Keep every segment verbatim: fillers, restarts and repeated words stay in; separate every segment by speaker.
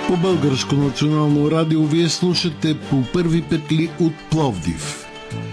Speaker 1: По Българско национално радио вие слушате По първи петли от Пловдив.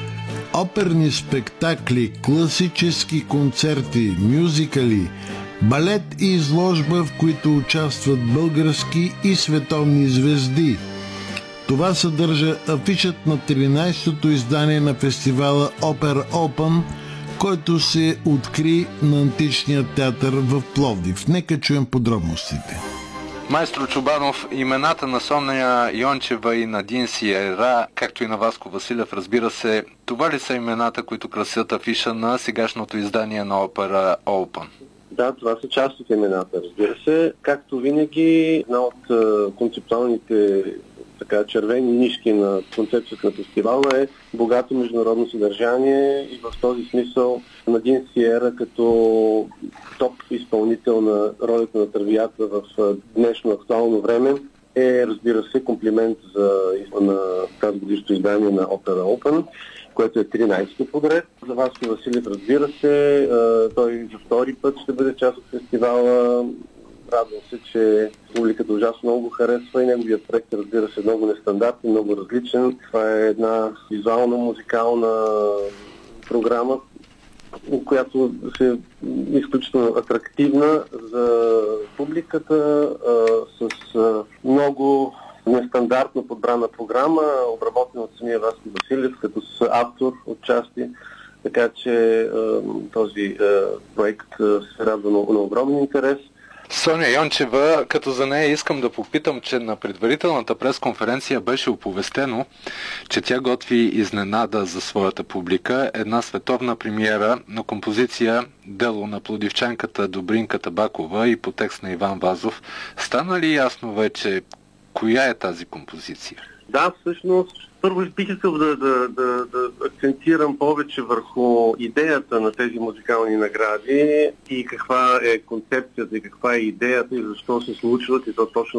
Speaker 1: Оперни спектакли, класически концерти, мюзикали, балет и изложба, в които участват български и световни звезди. Това съдържа афишът на тринайсетото издание на фестивала Opera Open, който се откри на Античния театър в Пловдив. Нека чуем подробностите.
Speaker 2: Майстро Чобанов, имената на Соня Йончева и на Дин Сиера, както и на Васко Василев, разбира се, това ли са имената, които красят афиша на сегашното издание на Opera Open?
Speaker 3: Да, това са част от имената, разбира се. Както винаги, една от а, концептуалните така, червени нишки на концепцията на фестивала е богато международно съдържание и в този смисъл Надин Сиера като топ изпълнител на ролята на Травията в днешно актуално време е, разбира се, комплимент за на тази годишното издание на Opera Open, което е тринайсето подред. За Васко Василев, разбира се, той за втори път ще бъде част от фестивала. Радвам се, че публиката ужасно много го харесва и неговият проект е, разбира се, много нестандартен, много различен. Това е една визуално-музикална програма, която е изключително атрактивна за публиката, с много нестандартно подбрана програма, обработена от самия Васко Василев, като с автор отчасти. Така че този проект се радва на, на огромен интерес.
Speaker 2: Соня Йончева, като за нея искам да попитам, че на предварителната пресконференция беше оповестено, че тя готви изненада за своята публика, една световна премиера на композиция дело на пловдивчанката Добринка Табакова и по текст на Иван Вазов. Стана ли ясно вече коя е тази композиция?
Speaker 3: Да, всъщност, първо бих искал да, да, да, да акцентирам повече върху идеята на тези музикални награди и каква е концепцията и каква е идеята и защо се случват и то точно